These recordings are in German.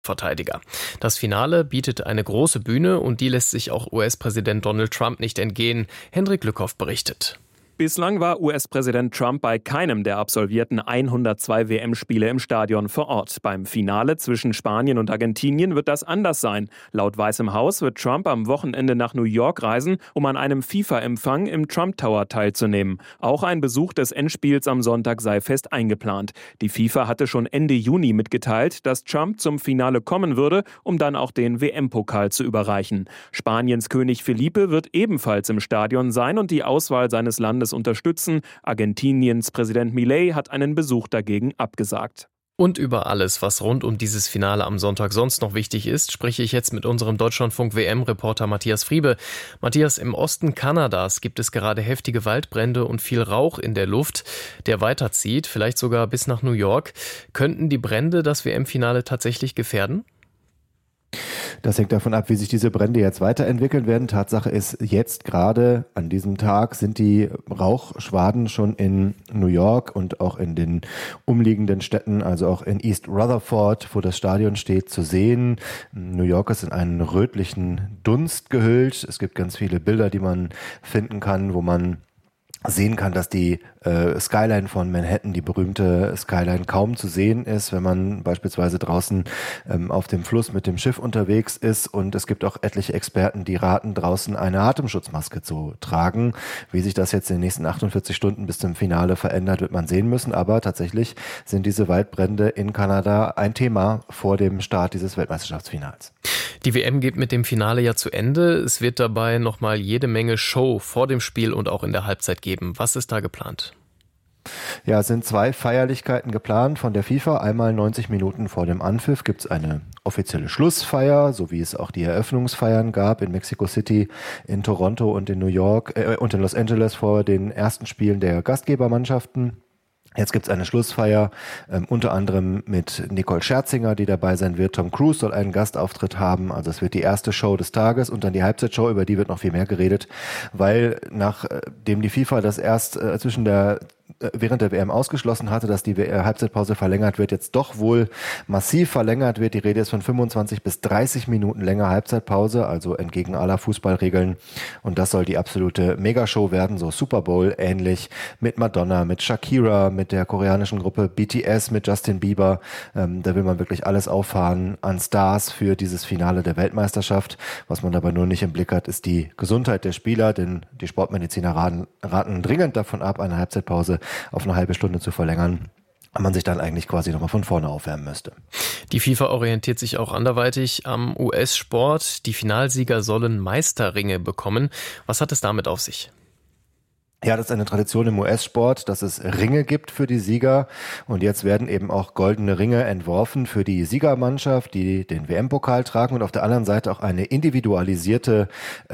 Verteidiger. Das Finale bietet eine große Bühne und die lässt sich auch US-Präsident Donald Trump nicht entgehen. Hendrik Lückhoff berichtet. Bislang war US-Präsident Trump bei keinem der absolvierten 102 WM-Spiele im Stadion vor Ort. Beim Finale zwischen Spanien und Argentinien wird das anders sein. Laut Weißem Haus wird Trump am Wochenende nach New York reisen, um an einem FIFA-Empfang im Trump Tower teilzunehmen. Auch ein Besuch des Endspiels am Sonntag sei fest eingeplant. Die FIFA hatte schon Ende Juni mitgeteilt, dass Trump zum Finale kommen würde, um dann auch den WM-Pokal zu überreichen. Spaniens König Felipe wird ebenfalls im Stadion sein und die Auswahl seines Landes unterstützen. Argentiniens Präsident Milei hat einen Besuch dagegen abgesagt. Und über alles, was rund um dieses Finale am Sonntag sonst noch wichtig ist, spreche ich jetzt mit unserem Deutschlandfunk-WM-Reporter Matthias Friebe. Matthias, im Osten Kanadas gibt es gerade heftige Waldbrände und viel Rauch in der Luft, der weiterzieht, vielleicht sogar bis nach New York. Könnten die Brände das WM-Finale tatsächlich gefährden? Das hängt davon ab, wie sich diese Brände jetzt weiterentwickeln werden. Tatsache ist, jetzt gerade an diesem Tag sind die Rauchschwaden schon in New York und auch in den umliegenden Städten, also auch in East Rutherford, wo das Stadion steht, zu sehen. New York ist in einen rötlichen Dunst gehüllt. Es gibt ganz viele Bilder, die man finden kann, wo man sehen kann, dass die Skyline von Manhattan, die berühmte Skyline, kaum zu sehen ist, wenn man beispielsweise draußen auf dem Fluss mit dem Schiff unterwegs ist. Und es gibt auch etliche Experten, die raten, draußen eine Atemschutzmaske zu tragen. Wie sich das jetzt in den nächsten 48 Stunden bis zum Finale verändert, wird man sehen müssen. Aber tatsächlich sind diese Waldbrände in Kanada ein Thema vor dem Start dieses Weltmeisterschaftsfinals. Die WM geht mit dem Finale ja zu Ende. Es wird dabei nochmal jede Menge Show vor dem Spiel und auch in der Halbzeit geben. Was ist da geplant? Ja, es sind 2 Feierlichkeiten geplant von der FIFA. Einmal 90 Minuten vor dem Anpfiff gibt es eine offizielle Schlussfeier, so wie es auch die Eröffnungsfeiern gab in Mexico City, in Toronto und in New York und in Los Angeles vor den ersten Spielen der Gastgebermannschaften. Jetzt gibt's eine Schlussfeier, unter anderem mit Nicole Scherzinger, die dabei sein wird. Tom Cruise soll einen Gastauftritt haben. Also es wird die erste Show des Tages und dann die Halbzeitshow, über die wird noch viel mehr geredet, weil nachdem die FIFA das erst während der WM ausgeschlossen hatte, dass die Halbzeitpause verlängert wird, jetzt doch wohl massiv verlängert wird. Die Rede ist von 25 bis 30 Minuten länger Halbzeitpause, also entgegen aller Fußballregeln. Und das soll die absolute Megashow werden, so Super Bowl ähnlich, mit Madonna, mit Shakira, mit der koreanischen Gruppe BTS, mit Justin Bieber. Da will man wirklich alles auffahren an Stars für dieses Finale der Weltmeisterschaft. Was man dabei nur nicht im Blick hat, ist die Gesundheit der Spieler, denn die Sportmediziner raten dringend davon ab, eine Halbzeitpause auf eine halbe Stunde zu verlängern, wenn man sich dann eigentlich quasi nochmal von vorne aufwärmen müsste. Die FIFA orientiert sich auch anderweitig am US-Sport. Die Finalsieger sollen Meisterringe bekommen. Was hat es damit auf sich? Ja, das ist eine Tradition im US-Sport, dass es Ringe gibt für die Sieger. Und jetzt werden eben auch goldene Ringe entworfen für die Siegermannschaft, die den WM-Pokal tragen. Und auf der anderen Seite auch ein individualisiertes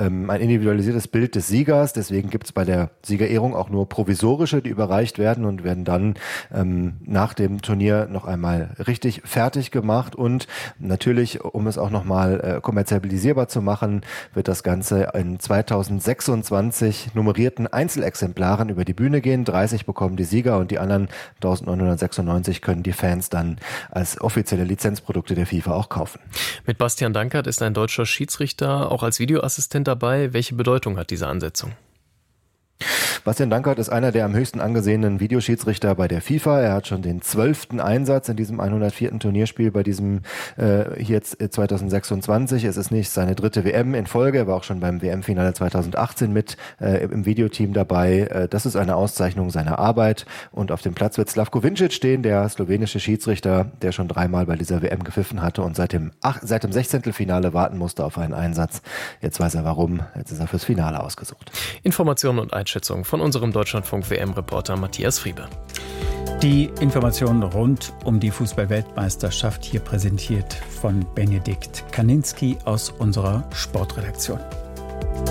Bild des Siegers. Deswegen gibt es bei der Siegerehrung auch nur provisorische, die überreicht werden und werden dann nach dem Turnier noch einmal richtig fertig gemacht. Und natürlich, um es auch nochmal kommerzialisierbar zu machen, wird das Ganze in 2026 nummerierten Einzelexemplaren über die Bühne gehen. 30 bekommen die Sieger und die anderen 1996 können die Fans dann als offizielle Lizenzprodukte der FIFA auch kaufen. Mit Bastian Dankert ist ein deutscher Schiedsrichter auch als Videoassistent dabei. Welche Bedeutung hat diese Ansetzung? Bastian Dankert ist einer der am höchsten angesehenen Videoschiedsrichter bei der FIFA. Er hat schon den 12. Einsatz in diesem 104. Turnierspiel bei diesem jetzt 2026. Es ist nicht seine 3. WM in Folge. Er war auch schon beim WM-Finale 2018 mit im Videoteam dabei. Das ist eine Auszeichnung seiner Arbeit. Und auf dem Platz wird Slavko Vincic stehen, der slowenische Schiedsrichter, der schon 3-mal bei dieser WM gepfiffen hatte und seit dem 16. Finale warten musste auf einen Einsatz. Jetzt weiß er warum. Jetzt ist er fürs Finale ausgesucht. Informationen und Einschätzungen von unserem Deutschlandfunk-WM-Reporter Matthias Friebe. Die Informationen rund um die Fußball-Weltmeisterschaft hier präsentiert von Benedikt Kaninski aus unserer Sportredaktion.